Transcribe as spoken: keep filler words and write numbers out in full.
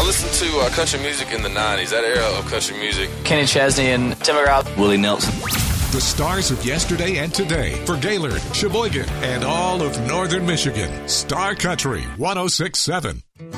I listened to uh, country music in the nineties, that era of country music. Kenny Chesney and Tim McGraw. Willie Nelson. The stars of yesterday and today for Gaylord, Sheboygan, and all of northern Michigan. Star Country one oh six point seven.